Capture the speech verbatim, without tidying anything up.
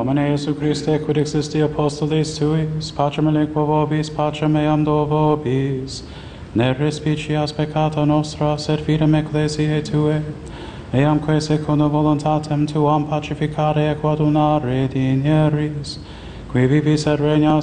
Domine Iesu Christe, quid existi apostolis tuis, pacem aliquo vobis, pacem meam do vobis, ne respicias peccata nostra, sed fidem ecclesiae Tue, eamque secundo voluntatem Tuam pacificare et coadunare dinieris, qui vivis et regnas